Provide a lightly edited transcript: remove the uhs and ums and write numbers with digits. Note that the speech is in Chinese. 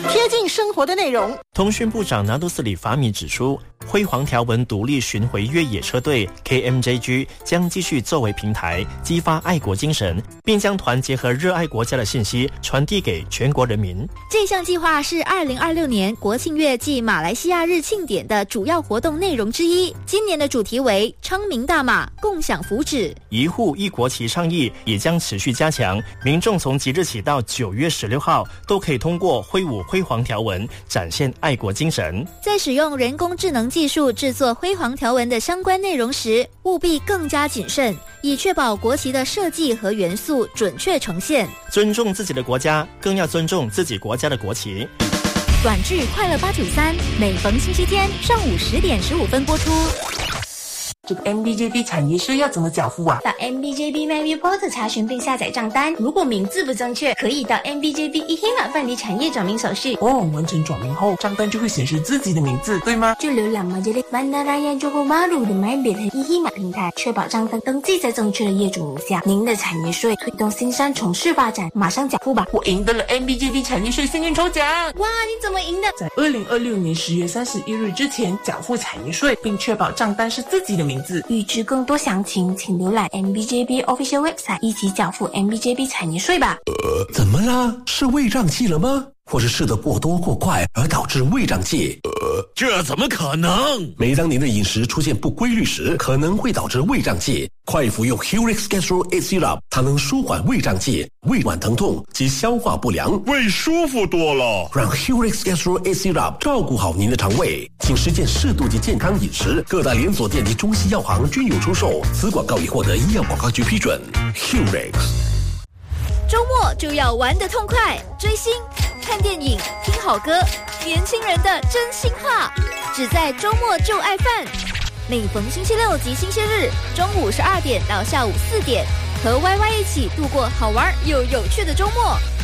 贴近生活的内容。 通讯部长拿督斯里法米指出，辉煌条纹独立巡回越野车队 KMJG 将继续作为平台，激发爱国精神，并将团结和热爱国家的信息传递给全国人民。 这项计划是2026年国庆月暨马来西亚日庆典的主要活动内容之一。今年的主题为昌明大马，共享福祉。 一户一国旗倡议也将持续加强，民众从即日起到9月16号都可以通过挥舞辉煌条纹，展现爱国精神。 在使用人工智能技术制作辉煌条纹的相关内容时，务必更加谨慎，以确保国旗的设计和元素准确呈现。 尊重自己的国家，更要尊重自己国家的国旗。 短剧快乐893，每逢星期天上午10点15分播出。 这个 MBJB 产业税要怎么缴付啊？ 到 MBJB MyReport 查询并下载账单，如果名字不正确，可以到 MBJB eHemat 办理产业转名手续。 完成转名后，账单就会显示自己的名字，对吗？ 就浏览 Majelis Bandaraya Johor Bahru 的 MyBit 和 eHemat 平台，确保账单登记在正确的业主名下。您的产业税推动新山城市发展，马上缴付吧！ 我赢得了 MBJB 产业税幸运抽奖！ 哇，你怎么赢的？ 在2026年10月31日之前缴付产业税，并确保账单是自己的名字。 预知更多详情，请浏览 MBJB Official Website， 一起缴付 MBJB 产业税吧。 怎么啦？是胃胀气了吗？或是吃得过多过快而导致胃胀气？ 这怎么可能？ 每当您的饮食出现不规律时，可能会导致胃胀气。快服用 Hurix Gastro A Syrup， 它能舒缓胃胀气、胃脘疼痛及消化不良， 胃舒服多了。 让 Hurix Gastro A Syrup 照顾好您的肠胃，请实践适度及健康饮食。各大连锁店及中西药行均有出售。此广告已获得医药广告局批准。Hurix。 周末就要玩得痛快，追星、看电影、听好歌，年轻人的真心话，只在周末就爱饭。每逢星期六及星期日，中午12点到下午4点，和 YY 一起度过好玩又有趣的周末。